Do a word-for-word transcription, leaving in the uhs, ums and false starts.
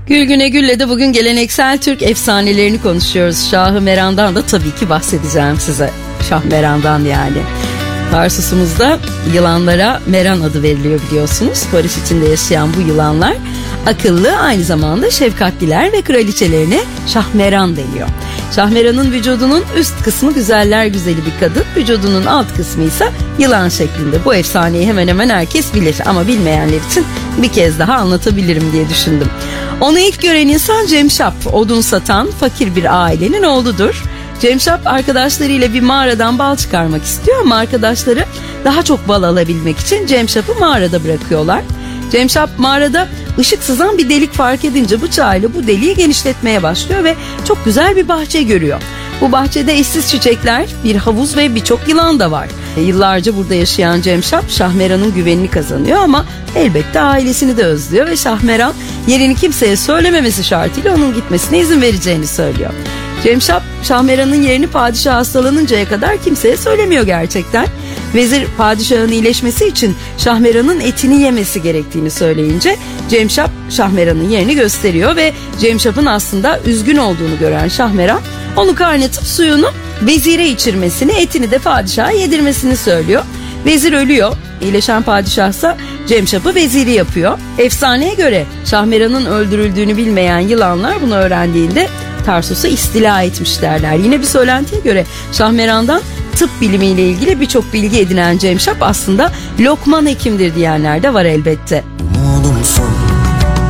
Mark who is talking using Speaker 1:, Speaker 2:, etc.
Speaker 1: Gül Güne Gül'le de bugün geleneksel Türk efsanelerini konuşuyoruz. Şah-ı Meran'dan da tabii ki bahsedeceğim size. Şah Meran'dan yani. Tarsus'umuzda yılanlara Meran adı veriliyor biliyorsunuz. Barış içinde yaşayan bu yılanlar akıllı, aynı zamanda şefkatliler ve kraliçelerine Şahmeran deniyor. Şahmeran'ın vücudunun üst kısmı güzeller güzeli bir kadın, vücudunun alt kısmı ise yılan şeklinde. Bu efsaneyi hemen hemen herkes bilir ama bilmeyenler için bir kez daha anlatabilirim diye düşündüm. Onu ilk gören insan Cemşap, odun satan fakir bir ailenin oğludur. Cemşap arkadaşlarıyla bir mağaradan bal çıkarmak istiyor ama arkadaşları daha çok bal alabilmek için Cemşap'ı mağarada bırakıyorlar. Cemşap mağarada ışık sızan bir delik fark edince bıçağıyla bu deliği genişletmeye başlıyor ve çok güzel bir bahçe görüyor. Bu bahçede eşsiz çiçekler, bir havuz ve birçok yılan da var. E, yıllarca burada yaşayan Cemşap Şahmeran'ın güvenini kazanıyor ama elbette ailesini de özlüyor ve Şahmeran yerini kimseye söylememesi şartıyla onun gitmesine izin vereceğini söylüyor. Cemşap Şahmeran'ın yerini padişah hastalanıncaya kadar kimseye söylemiyor gerçekten. Vezir padişahın iyileşmesi için Şahmeran'ın etini yemesi gerektiğini söyleyince Cemşap Şahmeran'ın yerini gösteriyor ve Cemşap'ın aslında üzgün olduğunu gören Şahmeran onu kaynatıp suyunu vezire içirmesini, etini de padişaha yedirmesini söylüyor. Vezir ölüyor. İyileşen padişahsa Cemşap'ı veziri yapıyor. Efsaneye göre Şahmeran'ın öldürüldüğünü bilmeyen yılanlar bunu öğrendiğinde Tarsus'u istila etmiş derler. Yine bir söylentiye göre Şahmeran'dan tıp bilimiyle ilgili birçok bilgi edinen Cemşap aslında Lokman hekimdir diyenler de var elbette.